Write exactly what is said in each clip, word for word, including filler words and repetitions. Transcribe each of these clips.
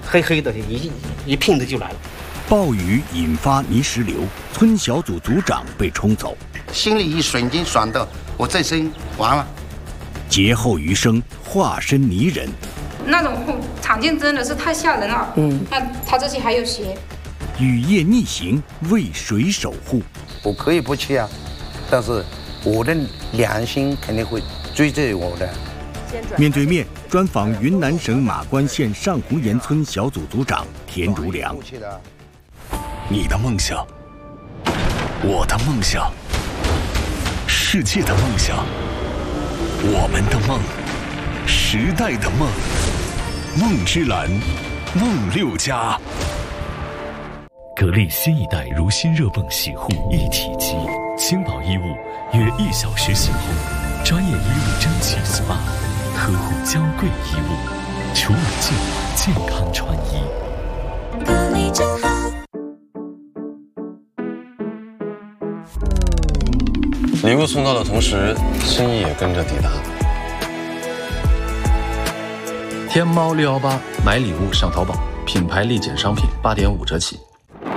黑黑的，一一片的就来了。 暴雨引发泥石流，村小组组长被冲走， 心里一瞬间爽到，我这身完了。 劫后余生，化身泥人。 那种场景真的是太吓人了。嗯，那他这些还有鞋。 雨夜逆行，为谁守护？ 我可以不去啊，但是我的良心肯定会追着我的。 面对面专访云南省马关县上红岩村小组组长田如良。 你的梦想，我的梦想，世界的梦想，我们的梦，时代的梦，梦之蓝，梦六家。 格力新一代如新热泵洗护一体机，轻薄衣物约一小时洗烘，专业衣物蒸汽 S P A， 呵护娇贵衣物，除螨净化健康穿衣。格力真好。 礼物送到的同时，心意也跟着抵达。 天猫六一八买礼物上淘宝，品牌立减商品八点五折起。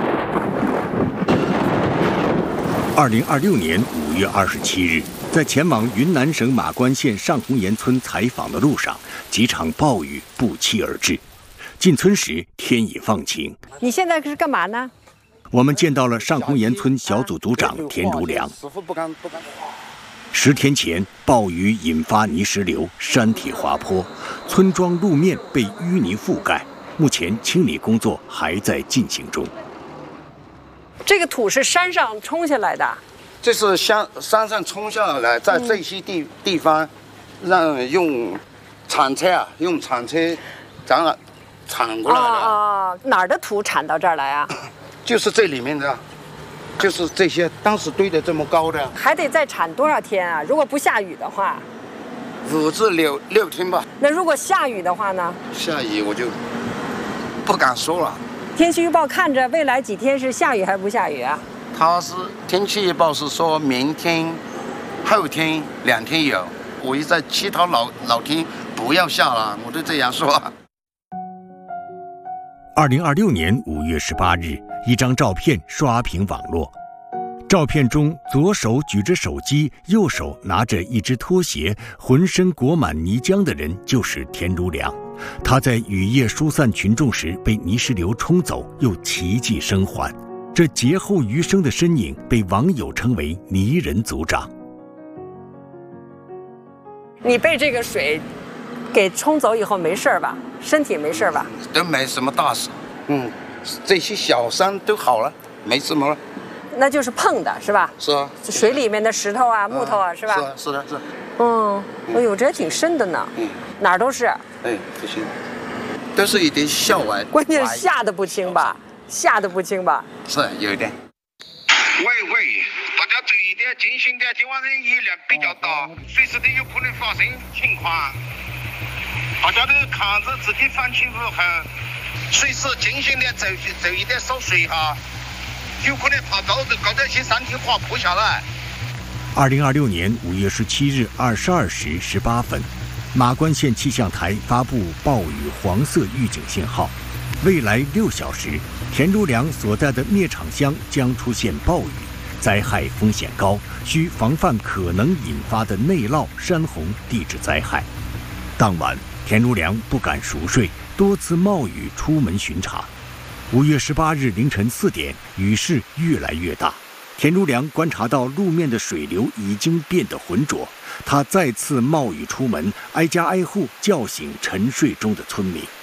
二零二六年五月二十七日，在前往云南省马关县上红岩村采访的路上，几场暴雨不期而至。进村时，天已放晴。 你现在是干嘛呢？ 我们见到了上红岩村小组组长田如良。十天前，暴雨引发泥石流，山体滑坡，村庄路面被淤泥覆盖。目前清理工作还在进行中。 这个土是山上冲下来的， 这是山山上冲下来，在这些地、嗯、地方，让用铲车啊，用铲车，咱俩铲过来的。 啊、哦，哪儿的土铲到这儿来啊？ 就是这里面的，就是这些当时堆得这么高的。 还得再铲多少天啊？如果不下雨的话， 五至六六天吧。 那如果下雨的话呢？ 下雨我就不敢说了。 天气预报看着未来几天是下雨还是不下雨啊？ 它是天气预报是说明天、后天两天有，我一再祈祷老老天不要下了，我就这样说。 二零二六年五月十八日，一张照片刷屏网络。照片中，左手举着手机，右手拿着一只拖鞋，浑身裹满泥浆的人就是田如良。他在雨夜疏散群众时被泥石流冲走，又奇迹生还。这劫后余生的身影被网友称为“泥人组长”。 你被这个水给冲走以后没事吧？身体没事吧？ 都没什么大事，嗯，这些小伤都好了，没什么了。 那就是碰的是吧？ 是啊， 水里面的石头啊、木头啊，是吧？ 是啊，是的，是。 嗯，哎呦，这也挺深的呢。嗯，哪儿都是。 哎，不行，都是一点小歪。 关键是吓得不轻吧？吓得不轻吧？ 是有一点。 喂喂，大家注意点，警醒点，今晚人雨量比较大，随时都有可能发生情况。大家都看着自己反清复后，随时警醒点，注注意点守水哈。有可能爬高的高的些山体滑坡下来。 二零二六年五月十七日二十二时十八分，马关县气象台发布暴雨黄色预警信号。未来六小时，田如良所在的灭场乡将出现暴雨，灾害风险高，需防范可能引发的内涝、山洪、地质灾害。当晚，田如良不敢熟睡，多次冒雨出门巡查。五月十八日凌晨四点，雨势越来越大。田如良观察到路面的水流已经变得浑浊，他再次冒雨出门，挨家挨户叫醒沉睡中的村民。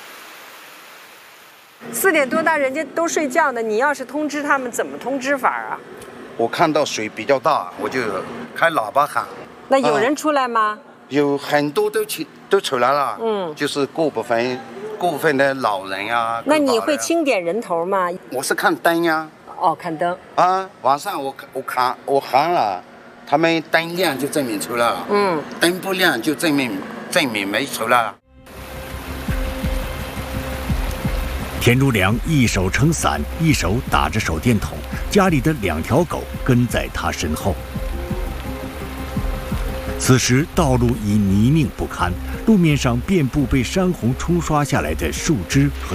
四点多大，人家都睡觉呢，你要是通知他们，怎么通知法啊？ 我看到水比较大，我就开喇叭喊。 那有人出来吗？ 嗯、有很多都出都出来了，嗯，就是过部分。过分的老人呀、啊， 那你会清点人头吗？ 我是看灯呀。 哦，看灯啊，晚上我我看我喊了，他们灯亮就证明出来了。嗯，灯不亮就证明证明没出来了。 田如良一手撑伞，一手打着手电筒，家里的两条狗跟在他身后。此时道路已泥泞不堪，路面上遍布被山洪冲刷下来的树枝和